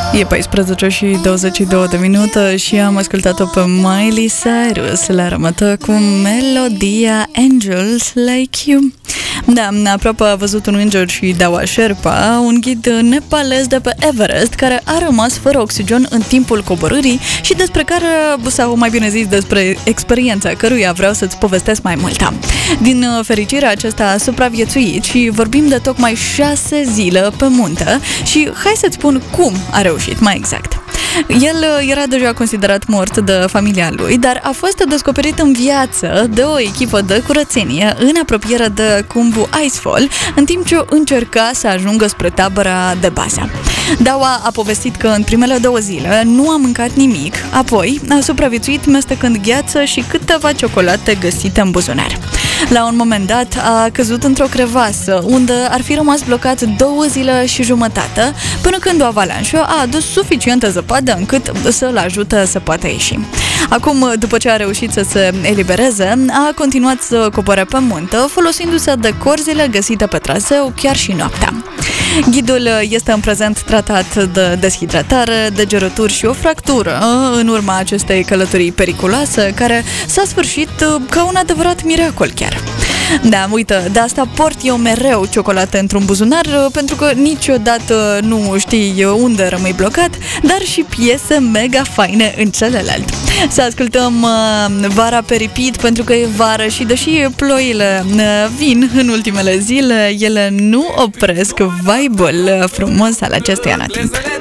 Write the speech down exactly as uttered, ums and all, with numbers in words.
E paisprezece și douăzeci și două de minute și am ascultat-o pe Miley Cyrus la rămătă cu melodia Angels Like You. Da, aproape a văzut un înger și Dawa Sherpa, un ghid nepalez de pe Everest care a rămas fără oxigen în timpul coborârii și despre care, sau mai bine zis, despre experiența căruia vreau să-ți povestesc mai multă. Din fericire, acesta a supraviețuit și vorbim de tocmai șase zile pe munte și hai să-ți spun cum a reușit mai exact. El era deja considerat mort de familia lui, dar a fost descoperit în viață de o echipă de curățenie în apropiere de Khumbu Icefall, în timp ce încerca să ajungă spre tabăra de bază. Dawa a povestit că în primele două zile nu a mâncat nimic, apoi a supraviețuit mestecând gheață și câteva ciocolate găsite în buzunar. La un moment dat a căzut într-o crevasă unde ar fi rămas blocat două zile și jumătate, până când o avalanșă a adus suficientă zăpadă încât să-l ajute să poată ieși. Acum, după ce a reușit să se elibereze, a continuat să coboare pe munte, folosindu-se de corzile găsite pe traseu chiar și noaptea. Ghidul este în prezent tratat de deshidratare, de gerături și o fractură în urma acestei călătorii periculoase, care s-a sfârșit ca un adevărat miracol chiar. Da, uite, de asta port eu mereu ciocolată într-un buzunar, pentru că niciodată nu știi unde rămâi blocat, dar și piese mega faine în celălalt. Să ascultăm uh, Vara pe repeat, pentru că e vară și deși ploile uh, vin în ultimele zile, ele nu opresc vibe-ul frumos al acestui anotimp.